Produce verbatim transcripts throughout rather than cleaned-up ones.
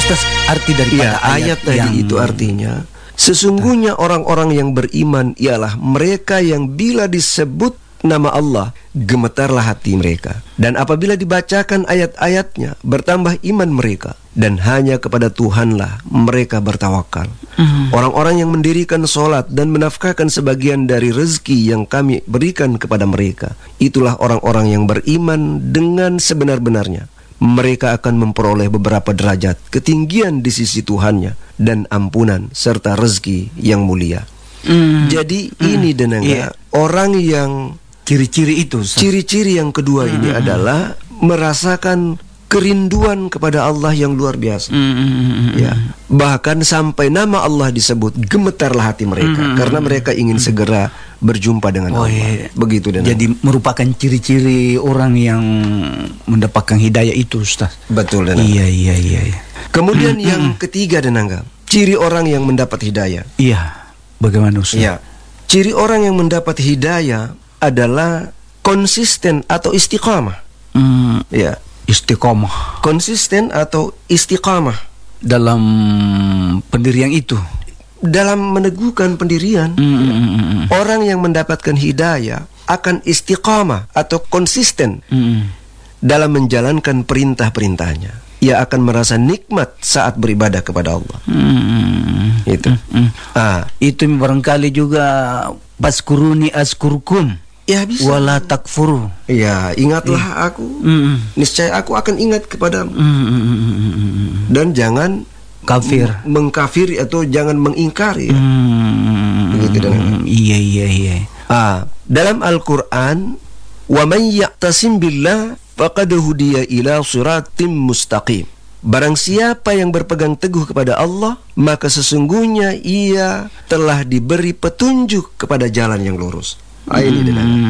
Ustaz, arti daripada ya, ayat, ayat tadi yang... itu artinya sesungguhnya orang-orang yang beriman ialah mereka yang bila disebut nama Allah gemetarlah hati mereka, dan apabila dibacakan ayat-ayatnya bertambah iman mereka, dan hanya kepada Tuhanlah mereka bertawakal. Mm. Orang-orang yang mendirikan sholat dan menafkahkan sebagian dari rezeki yang kami berikan kepada mereka, itulah orang-orang yang beriman dengan sebenar-benarnya. Mereka akan memperoleh beberapa derajat ketinggian di sisi Tuhannya dan ampunan serta rezeki yang mulia. Mm. Jadi mm. ini denanga yeah. orang yang ciri-ciri itu, ciri-ciri yang kedua mm-hmm. ini adalah merasakan kerinduan kepada Allah yang luar biasa. Mm-hmm. Ya, bahkan sampai nama Allah disebut gemetarlah hati mereka mm-hmm. karena mereka ingin segera berjumpa dengan oh, Allah. Iya. Begitu dan jadi merupakan ciri-ciri orang yang mendapatkan hidayah itu, Ustaz. Betul dan iya iya iya. Kemudian mm-hmm. yang ketiga dan ciri orang yang mendapat hidayah. Iya. Bagaimana, Ustaz? Iya. Ciri orang yang mendapat hidayah adalah konsisten atau istiqamah. Mm, ya, istiqamah. Konsisten atau istiqamah dalam pendirian itu. Dalam meneguhkan pendirian. Mm, mm, mm, mm. Orang yang mendapatkan hidayah akan istiqamah atau konsisten mm. dalam menjalankan perintah-perintahnya. Ia akan merasa nikmat saat beribadah kepada Allah. Mm. Itu. Mm, mm. Ah, itu barangkali juga baskuruni askurkum. Ya bisa. Wala takfuru. Ya, ingatlah ya. aku. Mm. Niscaya aku akan ingat kepadamu. Mm. Dan jangan kafir, mengkafiri atau jangan mengingkari. Ya. Mm. Begitu dan iya iya iya. Ah, dalam Al-Qur'an, wa man ya'tasim billah faqad hudiya ila siratim mustaqim. Barang siapa yang berpegang teguh kepada Allah, maka sesungguhnya ia telah diberi petunjuk kepada jalan yang lurus. Ah, ini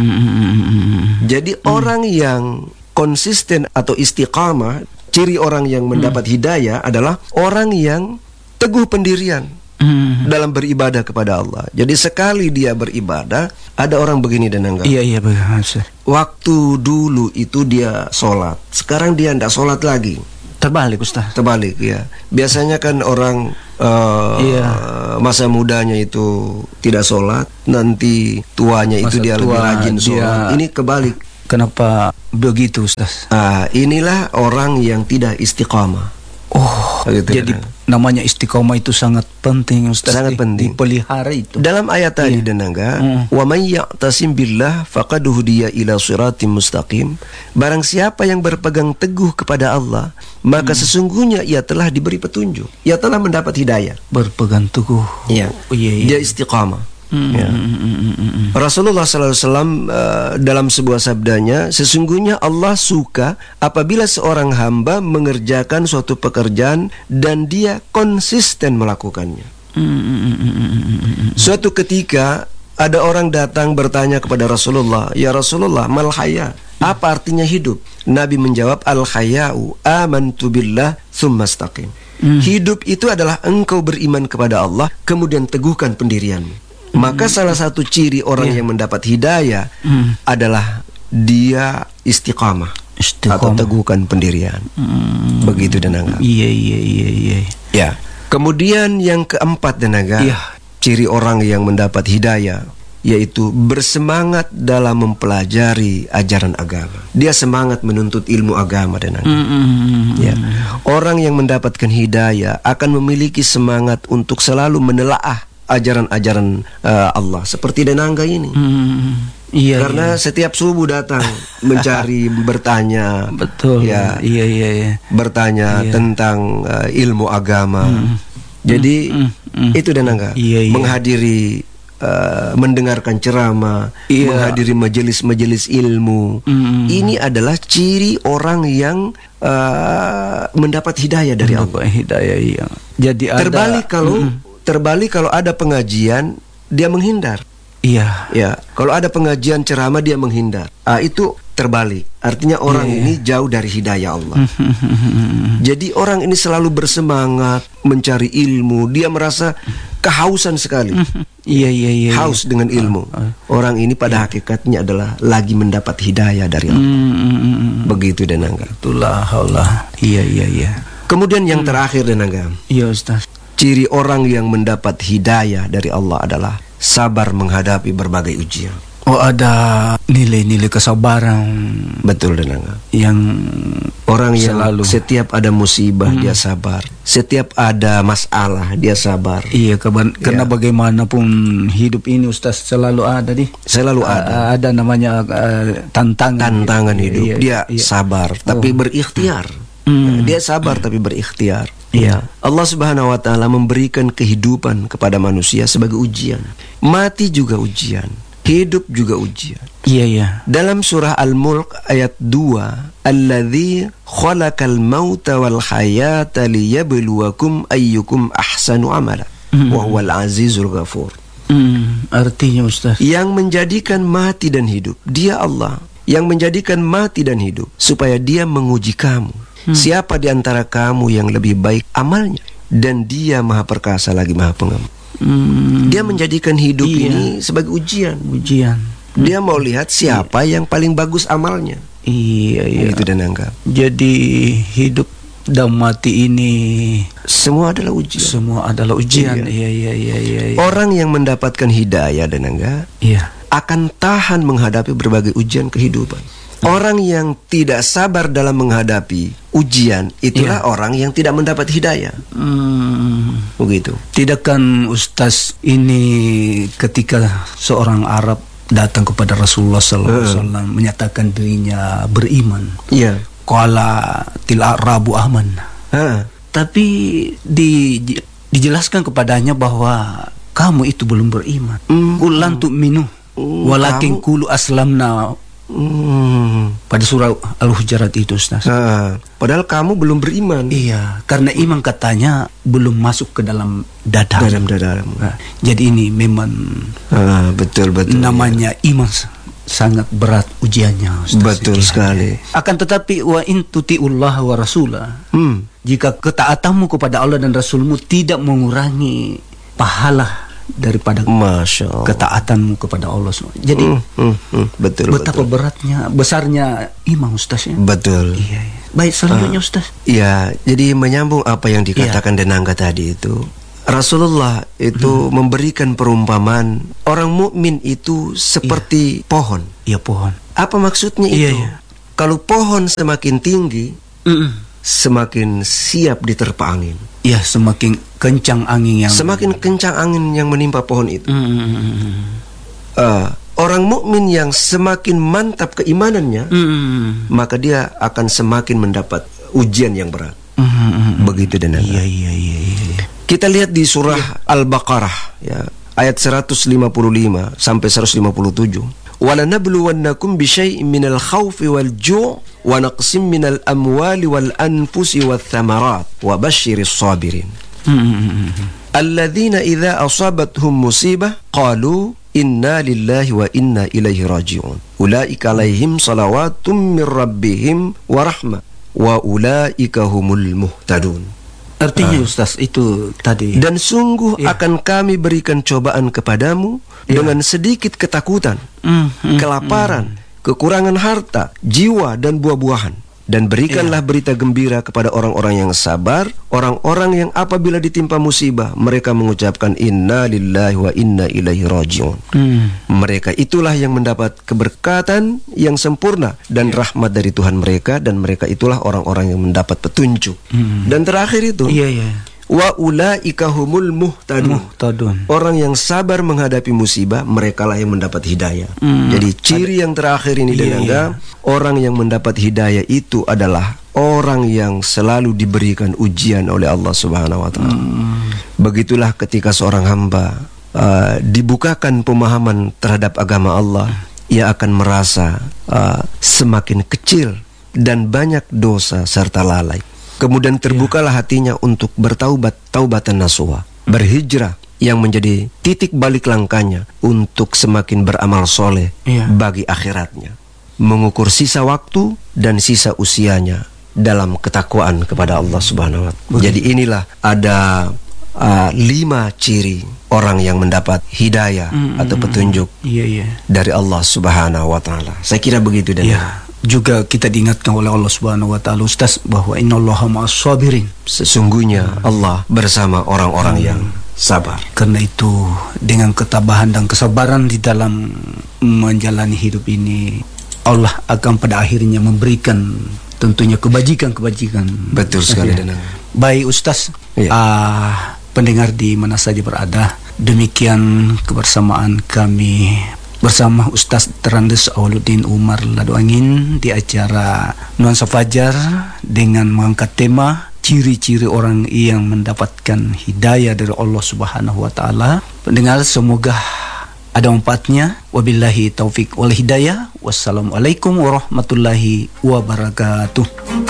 mm. Jadi mm. orang yang konsisten atau istiqamah, ciri orang yang mendapat mm. hidayah adalah orang yang teguh pendirian mm. dalam beribadah kepada Allah. Jadi sekali dia beribadah, ada orang begini dan enggak. Iya iya benar. Waktu dulu itu dia sholat, sekarang dia tidak sholat lagi. Terbalik, Ustaz. Terbalik, ya. Biasanya kan orang uh, iya. masa mudanya itu tidak sholat, nanti tuanya masa itu dia tua, lebih rajin sholat. Ini kebalik. Kenapa begitu, Ustaz? Ah, inilah orang yang tidak istiqamah. Oh, gitu, jadi kan? Namanya istiqomah itu sangat penting, Ustaz. Sangat penting. Dipelihara itu. Dalam ayat tadi iya. dan enggak, wa may ya'tasim billah faqad hudiya ila siratim mustaqim. Barang siapa yang berpegang teguh kepada Allah, maka hmm. sesungguhnya ia telah diberi petunjuk. Ia telah mendapat hidayah. Berpegang teguh. Iya. Oh, iya, iya. Dia istiqamah. Hmm, ya. hmm, hmm, hmm, hmm. Rasulullah sallallahu alaihi wasallam uh, dalam sebuah sabdanya, sesungguhnya Allah suka apabila seorang hamba mengerjakan suatu pekerjaan dan dia konsisten melakukannya. Hmm, hmm, hmm, hmm, hmm. Suatu ketika ada orang datang bertanya kepada Rasulullah, ya Rasulullah, mal haya? Apa artinya hidup? Nabi menjawab, al haya'u amantu billah tsumma istaqim. Hmm. Hidup itu adalah engkau beriman kepada Allah, kemudian teguhkan pendirianmu. Maka salah satu ciri orang yeah. yang mendapat hidayah mm. adalah dia istiqamah, istiqamah atau teguhkan pendirian. Mm. Begitu Danaga. Iya iya iya iya. Ya. Kemudian yang keempat Danaga, yeah. ciri orang yang mendapat hidayah yaitu bersemangat dalam mempelajari ajaran agama. Dia semangat menuntut ilmu agama Danaga. Mm. Ya. Orang yang mendapatkan hidayah akan memiliki semangat untuk selalu menelaah ajaran-ajaran uh, Allah seperti Denangga ini. Hmm, iya, karena iya. setiap subuh datang mencari, bertanya, betul. Ya, iya iya iya. Bertanya iya. tentang uh, ilmu agama. Hmm. Jadi hmm, hmm, itu Denangga iya, iya. menghadiri, uh, mendengarkan ceramah, iya. menghadiri majelis-majelis ilmu. Hmm. Ini adalah ciri orang yang uh, mendapat hidayah dari mendapat Allah. Hidayah, iya. Jadi terbalik ada, kalau hmm. Terbalik kalau ada pengajian dia menghindar. Iya. Ya, kalau ada pengajian ceramah dia menghindar. Ah, itu terbalik. Artinya orang yeah. ini jauh dari hidayah Allah. Jadi orang ini selalu bersemangat mencari ilmu. Dia merasa kehausan sekali. Iya iya iya. Haus dengan ilmu. Orang ini pada yeah. hakikatnya adalah lagi mendapat hidayah dari Allah. Begitu Denangga. Itulah Allah. Iya iya iya. Kemudian yang terakhir dan agam, Iya Ustaz. ciri orang yang mendapat hidayah dari Allah adalah sabar menghadapi berbagai ujian. Oh, ada nilai-nilai kesabaran. Betul dan agam. Yang Orang yang selalu. setiap ada musibah dia sabar, setiap ada masalah dia sabar. Iya, keba- karena bagaimanapun hidup ini Ustaz selalu ada nih. Selalu ada A- ada namanya uh, tantangan. tantangan hidup. Iya, Dia iya. sabar tapi berikhtiar. Hmm. Dia sabar tapi berikhtiar. Iya. Allah Subhanahu wa taala memberikan kehidupan kepada manusia sebagai ujian. Mati juga ujian, hidup juga ujian. Iya, iya. Dalam surah Al-Mulk ayat dua, "Alladzi khalaqal mauta wal hayata liyabluwakum ayyukum ahsanu amala wa huwal azizul ghafur." Hmm, artinya Ustaz. Yang menjadikan mati dan hidup, Dia Allah. Yang menjadikan mati dan hidup supaya Dia menguji kamu. Siapa di antara kamu yang lebih baik amalnya, dan Dia Maha Perkasa lagi Maha Pengampun. Hmm, Dia menjadikan hidup Iya. ini sebagai ujian. ujian. Dia mau lihat siapa yang paling bagus amalnya. Iya, iya. Itu dan anggap. Jadi hidup dan mati ini Semua adalah ujian. semua adalah ujian. Iya. Iya, iya, iya, iya. iya. Orang yang mendapatkan hidayah dan anggap Iya. akan tahan menghadapi berbagai ujian kehidupan. Orang yang tidak sabar dalam menghadapi ujian, itulah orang yang tidak mendapat hidayah. Hmm. Begitu. Tidak kan Ustaz ini ketika seorang Arab datang kepada Rasulullah sallallahu alaihi wasallam menyatakan dirinya beriman. Iya. Qala til Arabu aman. Ha. Tapi di, dijelaskan kepadanya bahwa kamu itu belum beriman. Hmm. Qul lan tu'minu Hmm, walakin kamu- qulu aslamna. Hmm. Pada surah Al-Hujurat itu Ustaz. Nah, padahal kamu belum beriman. Iya, karena iman katanya belum masuk ke dalam dada. Dalam dadamu. Nah, jadi ini memang Ah, betul betul. namanya iman s- sangat berat ujiannya Ustaz. Betul Iya. sekali. Akan tetapi wa in tuti'ullah wa rasulah, Hmm. jika ketaatanmu kepada Allah dan Rasulmu tidak mengurangi pahala daripada Masya Allah. ketaatanmu kepada Allah. Jadi Hmm, hmm, hmm. Betul betapa betul. beratnya, besarnya iman Ustaz ya. Betul. Iya, iya. Baik, selanjutnya Ustaz. Ya, jadi menyambung apa yang dikatakan Denangga tadi itu. Rasulullah itu memberikan perumpamaan orang mukmin itu seperti pohon. Iya, pohon. Apa maksudnya Iya, itu? iya. Kalau pohon semakin tinggi, Mm-mm. semakin siap diterpa angin. Ya, semakin kencang angin yang Semakin kencang angin yang menimpa pohon itu. Mm-mm. Uh, orang mukmin yang semakin mantap keimanannya, Mm-mm. maka dia akan semakin mendapat ujian yang berat. Mm-mm. Begitu dan Iya, iya, iya, iya. kita lihat di surah Al-Baqarah ya, ayat seratus lima puluh lima sampai seratus lima puluh tujuh. وَلَنَبْلُوَنَّكُمْ بِشَيْءٍ مِنَ الْخَوْفِ وَالْجُوعِ وَنَقْصٍ مِنَ الْأَمْوَالِ وَالْأَنْفُسِ وَالثَّمَرَاتِ وَبَشِّرِ الصَّابِرِينَ Mm-mm. الَّذِينَ إِذَا أَصَابَتْهُمْ مُصِيبَةٌ قَالُوا إِنَّا لِلَّهِ وَإِنَّا إِلَيْهِ رَاجِعُونَ أُولَئِكَ عَلَيْهِمْ صَلَوَاتٌ مِّن رَّبِّهِمْ وَرَحْمَةٌ وَأُولَئِكَ هُمُ الْمُهْتَدُونَ. Artinya Ustaz itu tadi. Dan sungguh Iya. akan kami berikan cobaan kepadamu Iya. dengan sedikit ketakutan, Mm, mm, kelaparan, kekurangan harta, jiwa dan buah-buahan. Dan berikanlah berita gembira kepada orang-orang yang sabar, orang-orang yang apabila ditimpa musibah mereka mengucapkan inna lillahi wa inna ilaihi raji'un. mm. Mereka itulah yang mendapat keberkatan yang sempurna dan rahmat dari Tuhan mereka, dan mereka itulah orang-orang yang mendapat petunjuk. Hmm. Dan terakhir itu Iya, iya. wa ulaika humul muhtadun. Muhtadun. Orang yang sabar menghadapi musibah, merekalah yang mendapat hidayah. Hmm. Jadi ciri yang terakhir ini Iya, dan anggap orang yang mendapat hidayah itu adalah orang yang selalu diberikan ujian oleh Allah Subhanahu wa taala. Hmm. Begitulah ketika seorang hamba uh, dibukakan pemahaman terhadap agama Allah, ia akan merasa uh, semakin kecil dan banyak dosa serta lalai. Kemudian terbukalah hatinya untuk bertaubat, taubatan nasuha, berhijrah yang menjadi titik balik langkahnya untuk semakin beramal soleh Iya. bagi akhiratnya, mengukur sisa waktu dan sisa usianya dalam ketakwaan kepada Allah Subhanahu wa taala. Jadi inilah ada uh, lima ciri orang yang mendapat hidayah Mm, atau mm, petunjuk Iya, iya. dari Allah Subhanahu wa taala. Saya kira begitu dan Ya, juga kita diingatkan oleh Allah Subhanahu wa taala Ustaz bahwa innallaha ma'as sabirin. Sesungguhnya Allah bersama orang-orang yang sabar. Karena itu dengan ketabahan dan kesabaran di dalam menjalani hidup ini, Allah akan pada akhirnya memberikan tentunya kebajikan-kebajikan. Betul sekali, Danang. Baik Ustaz, ya. uh, pendengar di mana saja berada, demikian kebersamaan kami bersama Ustaz Terandes Awaludin Umar Ladoangin di acara Nuansa Fajar dengan mengangkat tema ciri-ciri orang yang mendapatkan hidayah dari Allah Subhanahu wa taala. Pendengar, semoga ada manfaatnya. Wabillahi taufik wal hidayah. Wassalamualaikum warahmatullahi wabarakatuh.